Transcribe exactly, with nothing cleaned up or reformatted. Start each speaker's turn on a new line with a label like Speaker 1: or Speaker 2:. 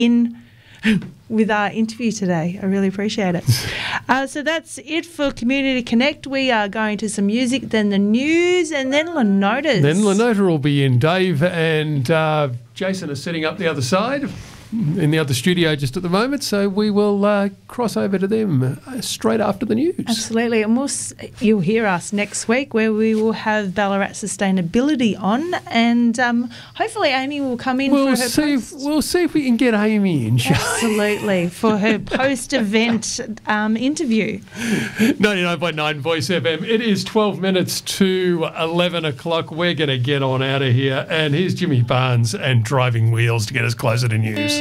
Speaker 1: in with our interview today. I really appreciate it. Uh, so that's it for Community Connect. We are going to some music, then the news, and then Lenota's.
Speaker 2: Then Lenota will be in. Dave and uh, Jason are sitting up the other side in the other studio just at the moment, so we will uh, cross over to them uh, straight after the news.
Speaker 1: Absolutely, and we'll, you'll hear us next week where we will have Ballarat Sustainability on, and um, hopefully Amy will come in
Speaker 2: we'll
Speaker 1: for her
Speaker 2: see
Speaker 1: post.
Speaker 2: If, we'll see if we can get Amy in.
Speaker 1: Absolutely, for her post-event um, interview.
Speaker 2: ninety-nine point nine Voice F M. It is twelve minutes to eleven o'clock. We're going to get on out of here, and here's Jimmy Barnes and Driving Wheels to get us closer to news.